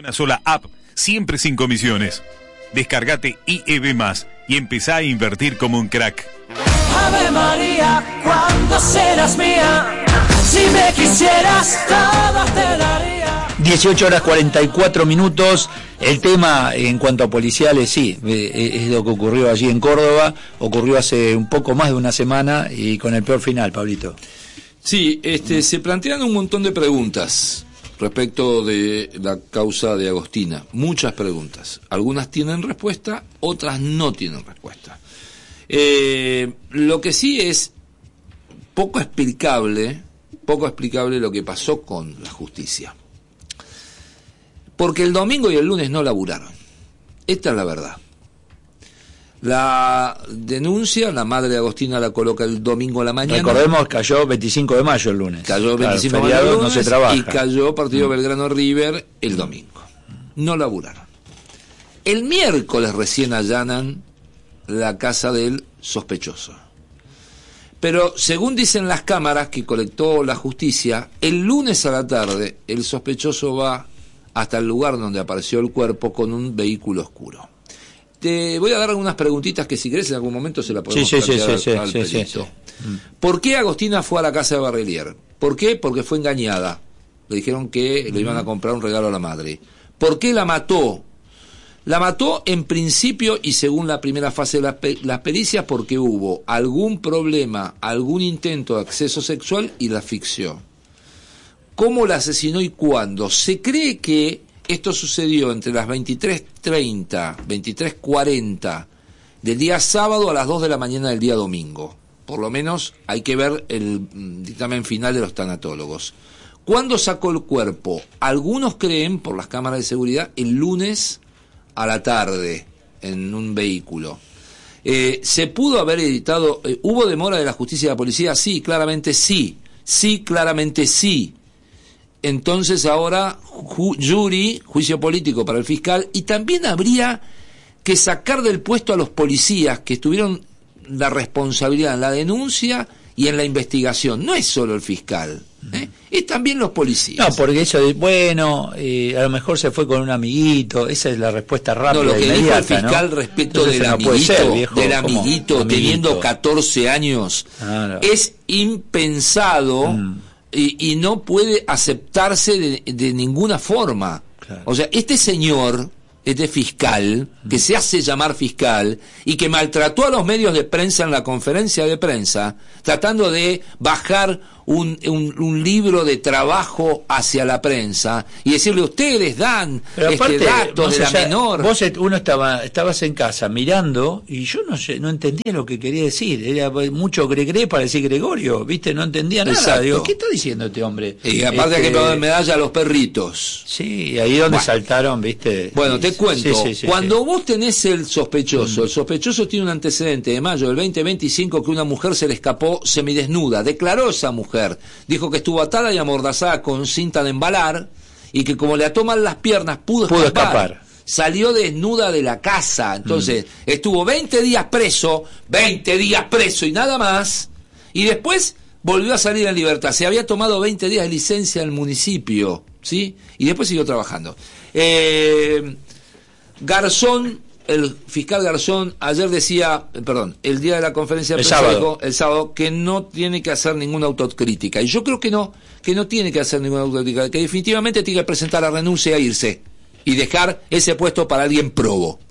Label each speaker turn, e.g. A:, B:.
A: una sola app, siempre sin comisiones. Descargate IEB Más y empezá a invertir como un crack.
B: Ave María, ¿cuándo serás mía? Si me quisieras, todo te daría.
C: 18:44. El tema en cuanto a policiales, sí, es lo que ocurrió allí en Córdoba. Ocurrió hace un poco más de una semana y con el peor final, Pablito.
D: Sí, se plantean un montón de preguntas respecto de la causa de Agostina. Muchas preguntas. Algunas tienen respuesta, otras no tienen respuesta. Lo que sí es poco explicable lo que pasó con la justicia. Porque el domingo y el lunes no laburaron. Esta es la verdad. La denuncia, la madre de Agostina la coloca el domingo a la mañana.
C: Recordemos, cayó 25 de mayo el lunes.
D: Cayó 25 de mayo el lunes, no se trabaja. Y cayó partido Belgrano River el domingo. No laburaron. El miércoles recién allanan la casa del sospechoso. Pero según dicen las cámaras que colectó la justicia, el lunes a la tarde el sospechoso va hasta el lugar donde apareció el cuerpo con un vehículo oscuro. Te voy a dar algunas preguntitas que si querés en algún momento se la podemos plantear al perito. ¿Por qué Agostina fue a la casa de Barrelier? ¿Por qué? Porque fue engañada. Le dijeron que le iban a comprar un regalo a la madre. ¿Por qué la mató? La mató en principio y según la primera fase de las pericias porque hubo algún problema, algún intento de acceso sexual y la asfixió. ¿Cómo la asesinó y cuándo? Se cree que esto sucedió entre las 23:30, 23:40 del día sábado a las 2 de la mañana del día domingo. Por lo menos hay que ver el dictamen final de los tanatólogos. ¿Cuándo sacó el cuerpo? Algunos creen, por las cámaras de seguridad, el lunes a la tarde en un vehículo. ¿Se pudo haber editado? ¿Hubo demora de la justicia y la policía? Sí, claramente sí. Sí, claramente sí. Entonces ahora juicio político para el fiscal, y también habría que sacar del puesto a los policías que tuvieron la responsabilidad en la denuncia y en la investigación. No es solo el fiscal, es también los policías.
C: No, porque eso de, bueno, a lo mejor se fue con un amiguito, esa es la respuesta rápida.
D: No, lo que dijo el fiscal
C: ¿no?
D: respecto del amiguito, teniendo 14 años, es impensado. Y no puede aceptarse de ninguna forma. Claro. O sea, este señor, este fiscal, que se hace llamar fiscal, y que maltrató a los medios de prensa en la conferencia de prensa, tratando de bajar un libro de trabajo hacia la prensa, y decirle, ustedes dan datos de la menor.
C: Estabas en casa mirando, y yo no entendía lo que quería decir. Era mucho Gregre para decir Gregorio, ¿viste? No entendía nada. Digo, ¿qué está diciendo este hombre?
D: Y aparte hay que poner medalla a los perritos.
C: Sí, ahí donde saltaron, ¿viste?
D: Bueno, te cuento. Cuando vos tenés el sospechoso tiene un antecedente de mayo del 2025 que una mujer se le escapó semidesnuda. Declaró esa mujer. Dijo que estuvo atada y amordazada con cinta de embalar y que como le ató mal las piernas pudo escapar. Salió desnuda de la casa. Entonces estuvo 20 días preso y nada más, y después volvió a salir en libertad. Se había tomado 20 días de licencia del municipio, ¿sí? Y después siguió trabajando. Garzón, el fiscal Garzón ayer decía, el día de la conferencia de prensa dijo, el sábado, que no tiene que hacer ninguna autocrítica. Y yo creo que no tiene que hacer ninguna autocrítica, que definitivamente tiene que presentar la renuncia e irse y dejar ese puesto para alguien probo.